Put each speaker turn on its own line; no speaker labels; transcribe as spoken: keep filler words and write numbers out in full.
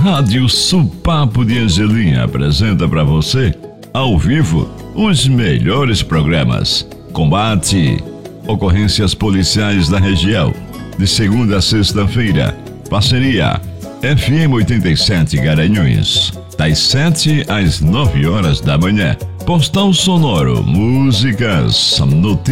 Rádio Supapo de Angelim apresenta para você, ao vivo, os melhores programas. Combate, ocorrências policiais da região, de segunda a sexta-feira. Parceria F M oitenta e sete Garanhuns, das sete às nove horas da manhã. Postal sonoro, músicas, notícias.